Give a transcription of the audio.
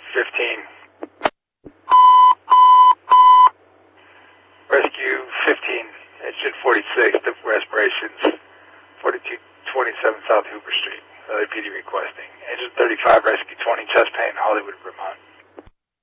15. Rescue 15, engine 46, the respirations, 4227 South Hooper Street. LAPD requesting. Engine 35, rescue 20, chest pain, Hollywood, Vermont.